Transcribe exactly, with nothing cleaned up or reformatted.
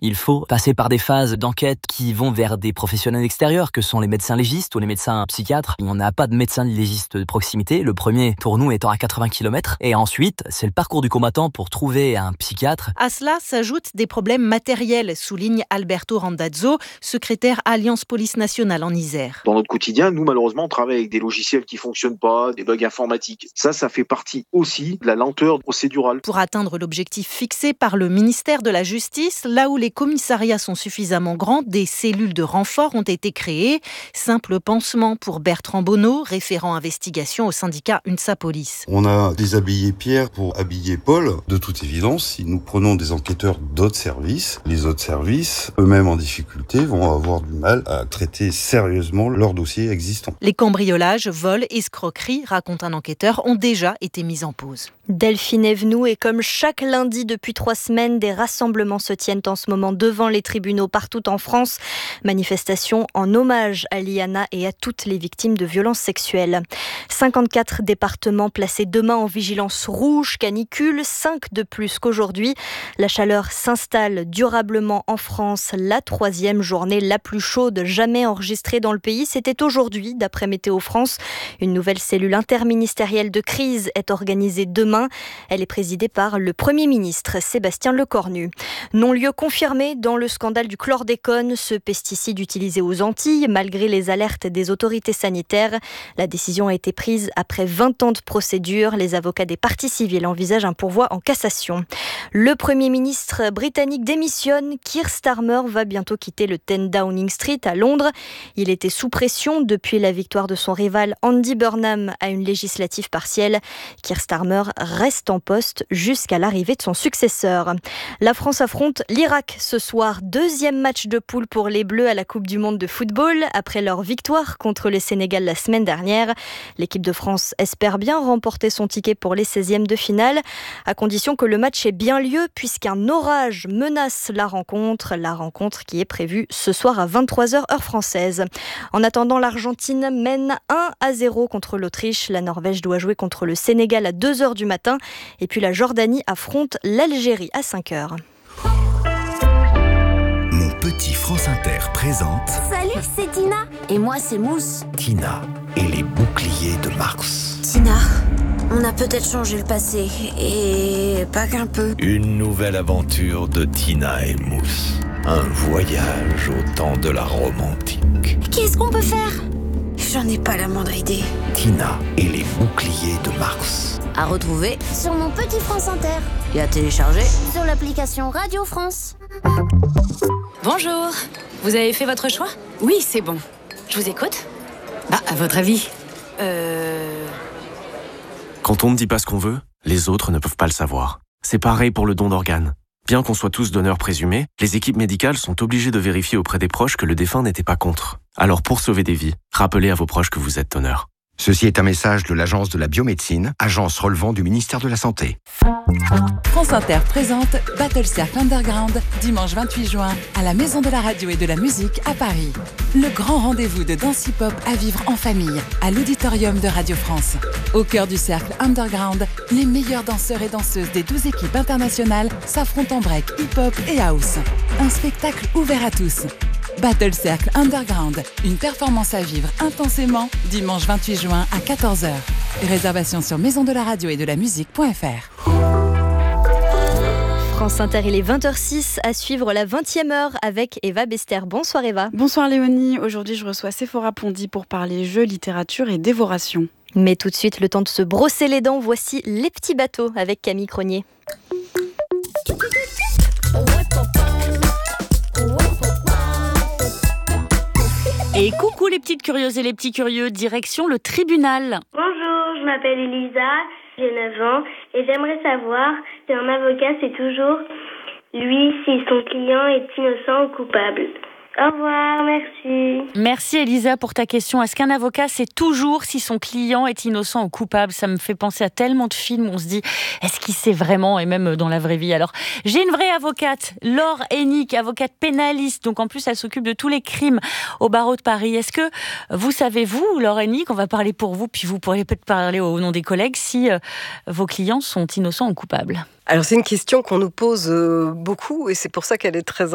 Il faut passer par des phases d'enquête qui vont vers des professionnels extérieurs, que sont les médecins légistes ou les médecins psychiatres. On n'a pas de médecin légiste de proximité. Le premier, pour nous, étant à quatre-vingts kilomètres. Et ensuite, c'est le parcours du combattant pour trouver un psychiatre. À cela s'ajoutent des problèmes matériels, souligne Alberto Randazzo, secrétaire Alliance Police Nationale en Isère. Dans notre quotidien, nous, malheureusement, on travaille avec des logiciels qui fonctionnent pas, des bugs informatiques. Ça, ça fait partie aussi de la lenteur procédurale. Pour atteindre l'objectif fixé par le ministère de la Justice, là où les commissariats sont suffisamment grands, des cellules de renfort ont été créées. Simple pansement pour Bertrand Bonneau, référent investigation au syndicat UNSA Police. On a déshabillé Pierre pour habiller Paul. De toute évidence, si nous prenons des enquêteurs d'autres services, les autres services, eux-mêmes en difficulté, vont avoir du mal à traiter sérieusement leurs dossiers existants. Les cambriolages, vols, escroqueries, raconte un enquêteur, ont déjà été mis en pause. Delphine Evenou, et comme chaque lundi depuis trois semaines, des rassemblements se tiennent en ce moment devant les tribunaux partout en France. Manifestation en hommage à Liana et à toutes les victimes de violences sexuelles. cinquante-quatre départements placés demain en vigilance rouge, canicule, cinq de plus qu'aujourd'hui. La chaleur s'installe durablement en France. La troisième journée la plus chaude jamais enregistrée dans le pays, c'était aujourd'hui, d'après Météo France. Une nouvelle cellule interministérielle de crise est organisée demain. Elle est présidée par le Premier ministre Sébastien Lecornu. Non-lieu confirmé dans le scandale du chlordécone, ce pesticide utilisé aux Antilles, malgré les alertes des autorités sanitaires. La décision a été prise après vingt ans de procédure. Les avocats des parties civiles envisagent un pourvoi en cassation. Le Premier ministre britannique démissionne. Keir Starmer va bientôt quitter le dix Downing Street à Londres. Il était sous pression depuis la victoire de son rival Andy Burnham à une législative partielle. Keir Starmer reste en poste jusqu'à l'arrivée de son successeur. La France affronte l'Irak ce soir. Deuxième match de poule pour les Bleus à la Coupe du Monde de football. Après leur victoire contre le Sénégal la semaine dernière, l'équipe de France espère bien remporter son ticket pour les seizièmes de finale, à condition que le match ait bien lieu, puisqu'un orage menace la rencontre. La rencontre qui est prévue ce soir à vingt-trois heures heure française. En attendant, l'Argentine mène un à zéro contre l'Autriche. La Norvège doit jouer contre le Sénégal à deux heures du matin. Et puis la Jordanie affronte l'Algérie à cinq heures. Mon petit France Inter présente... Salut, c'est Tina. Et moi, c'est Mousse. Tina et les boucliers de Mars. Tina, on a peut-être changé le passé. Et pas qu'un peu. Une nouvelle aventure de Tina et Mousse. Un voyage au temps de la Rome antique. Qu'est-ce qu'on peut faire ? J'en ai pas la moindre idée. Tina et les boucliers de Mars. À retrouver sur mon petit France Inter et à télécharger sur l'application Radio France. Bonjour, vous avez fait votre choix ? Oui, c'est bon. Je vous écoute. Ah, à votre avis ? Euh... Quand on ne dit pas ce qu'on veut, les autres ne peuvent pas le savoir. C'est pareil pour le don d'organes. Bien qu'on soit tous donneurs présumés, les équipes médicales sont obligées de vérifier auprès des proches que le défunt n'était pas contre. Alors pour sauver des vies, rappelez à vos proches que vous êtes donneur. Ceci est un message de l'Agence de la biomédecine, agence relevant du ministère de la Santé. France Inter présente Battle Circle Underground, dimanche vingt-huit juin, à la Maison de la Radio et de la Musique à Paris. Le grand rendez-vous de danse hip-hop à vivre en famille, à l'auditorium de Radio France. Au cœur du Cercle Underground, les meilleurs danseurs et danseuses des douze équipes internationales s'affrontent en break, hip-hop et house. Un spectacle ouvert à tous. Battle Circle Underground, une performance à vivre intensément, dimanche vingt-huit juin à quatorze heures. Réservation sur maison de la radio et de la musique point f r. France Inter, il est vingt heures six, à suivre la vingtième heure avec Eva Bester. Bonsoir Eva. Bonsoir Léonie, aujourd'hui je reçois Sephora Pondy pour parler jeux, littérature et dévoration. Mais tout de suite, le temps de se brosser les dents, voici Les Petits Bateaux avec Camille Cronier. Et coucou les petites curieuses et les petits curieux, direction le tribunal. Bonjour, je m'appelle Elisa, j'ai neuf ans et j'aimerais savoir si un avocat sait toujours, lui, si son client est innocent ou coupable. Au revoir, merci. Merci Elisa pour ta question. Est-ce qu'un avocat sait toujours si son client est innocent ou coupable ? Ça me fait penser à tellement de films où on se dit, est-ce qu'il sait vraiment, et même dans la vraie vie. Alors, j'ai une vraie avocate, Laure Hennick, avocate pénaliste. Donc en plus, elle s'occupe de tous les crimes au barreau de Paris. Est-ce que vous savez, vous, Laure Hennick, on va parler pour vous, puis vous pourrez peut-être parler au nom des collègues, si euh, vos clients sont innocents ou coupables ? Alors c'est une question qu'on nous pose euh, beaucoup et c'est pour ça qu'elle est très